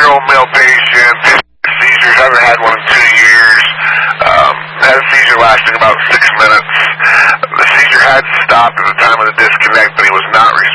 year-old male patient, seizures, haven't had one in 2 years. Had a seizure lasting about 6 minutes. The seizure had stopped at the time of the disconnect, but he was not